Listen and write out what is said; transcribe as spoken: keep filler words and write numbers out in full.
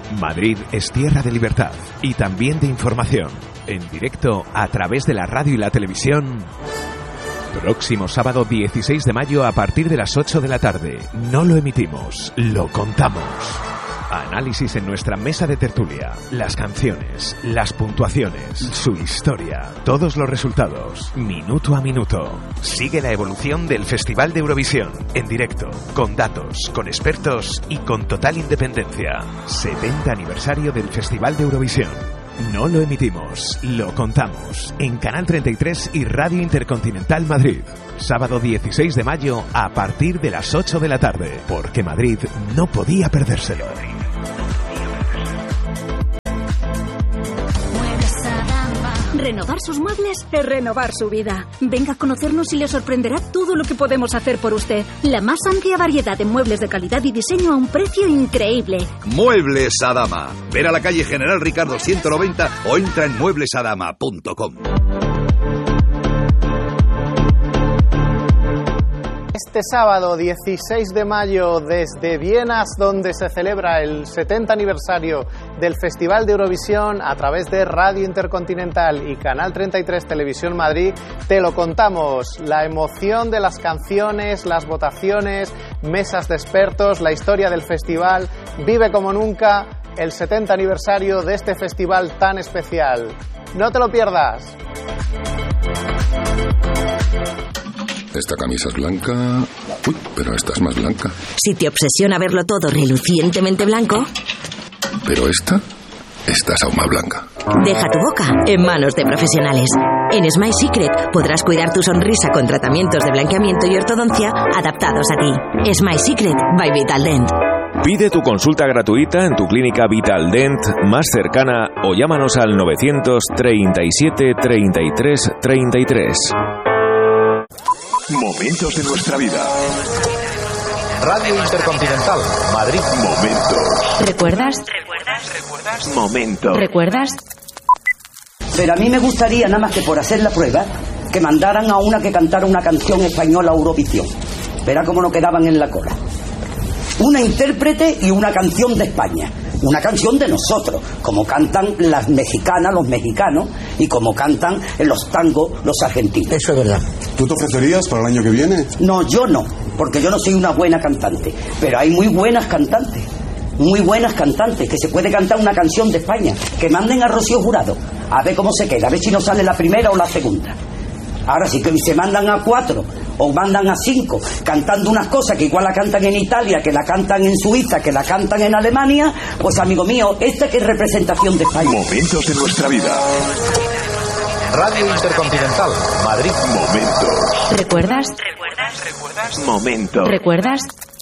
Madrid es tierra de libertad y también de información. En directo a través de la radio y la televisión. Próximo sábado dieciséis de mayo a partir de las ocho de la tarde. No lo emitimos, lo contamos. Análisis en nuestra mesa de tertulia, las canciones, las puntuaciones, su historia, todos los resultados, minuto a minuto. Sigue la evolución del Festival de Eurovisión, en directo, con datos, con expertos y con total independencia. setenta aniversario del Festival de Eurovisión. No lo emitimos, lo contamos. En Canal treinta y tres y Radio Intercontinental Madrid. Sábado dieciséis de mayo a partir de las ocho de la tarde. Porque Madrid no podía perdérselo. Renovar sus muebles es renovar su vida. Venga a conocernos y le sorprenderá todo lo que podemos hacer por usted. La más amplia variedad de muebles de calidad y diseño a un precio increíble. Muebles Adama. Ven a la calle General Ricardo ciento noventa o entra en muebles adama punto com. Este sábado dieciséis de mayo desde Viena, donde se celebra el setenta aniversario del Festival de Eurovisión, a través de Radio Intercontinental y Canal treinta y tres Televisión Madrid, te lo contamos. La emoción de las canciones, las votaciones, mesas de expertos, la historia del festival. Vive como nunca el setenta aniversario de este festival tan especial. No te lo pierdas. Esta camisa es blanca. Uy, pero esta es más blanca. Si te obsesiona verlo todo relucientemente blanco... Pero esta... esta es aún más blanca. Deja tu boca en manos de profesionales. En Smile Secret podrás cuidar tu sonrisa con tratamientos de blanqueamiento y ortodoncia adaptados a ti. Smile Secret by Vital Dent. Pide tu consulta gratuita en tu clínica Vital Dent más cercana o llámanos al novecientos treinta y siete treinta y tres treinta y tres. Momentos de nuestra vida. Radio Intercontinental, Madrid. Momentos. ¿Recuerdas? ¿Recuerdas? ¿Recuerdas? Momentos. ¿Recuerdas? Pero a mí me gustaría, nada más que por hacer la prueba, que mandaran a una que cantara una canción española a Eurovisión. Verá cómo no quedaban en la cola. Una intérprete y una canción de España. Una canción de nosotros, como cantan las mexicanas, los mexicanos, y como cantan los tangos, los argentinos. Eso es verdad. ¿Tú te ofrecerías para el año que viene? No, yo no, porque yo no soy una buena cantante. Pero hay muy buenas cantantes, muy buenas cantantes, que se puede cantar una canción de España. Que manden a Rocío Jurado, a ver cómo se queda, a ver si no sale la primera o la segunda. Ahora sí que se mandan a cuatro o mandan a cinco cantando unas cosas que igual la cantan en Italia, que la cantan en Suiza, que la cantan en Alemania, pues amigo mío, esta que es representación de España. Momentos de nuestra vida. Radio Intercontinental, Madrid. Momentos. ¿Recuerdas? ¿Recuerdas? ¿Recuerdas? Momentos. ¿Recuerdas?